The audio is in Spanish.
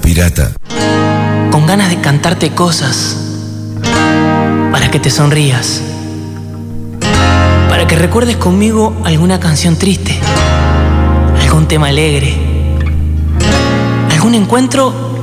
Pirata. Con ganas de cantarte cosas para que te sonrías, para que recuerdes conmigo alguna canción triste, algún tema alegre, algún encuentro